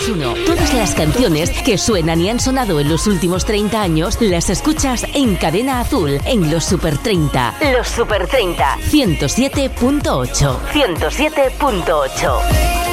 1. Todas las canciones que suenan y han sonado en los últimos 30 años las escuchas en Cadena Azul, en los Super 30. Los Super 30. 107.8. 107.8.